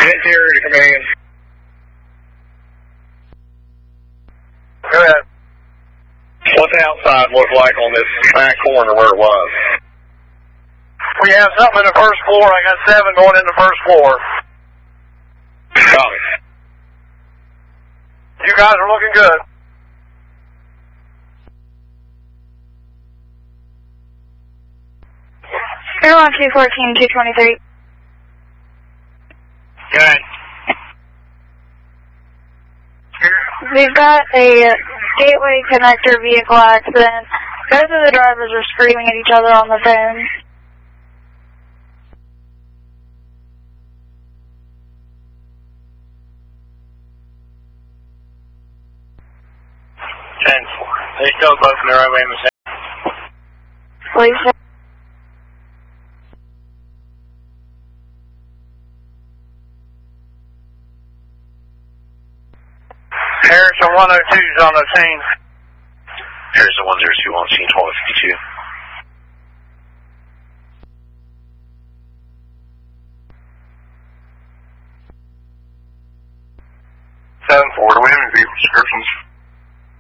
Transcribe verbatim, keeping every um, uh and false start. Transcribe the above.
Interior to command. Go ahead. What's the outside look like on this back corner where it was? We have something in the first floor. I got seven going in the first floor. Copy. You guys are looking good. Airline two fourteen, two twenty-three. Good. We've got a gateway connector vehicle accident. Both of the drivers are screaming at each other on the phone. ten four. They still both in the roadway in the same. Please. Harrison one oh two is on the scene. Harrison one oh two on scene, twelve fifty-two. seven four, do we have any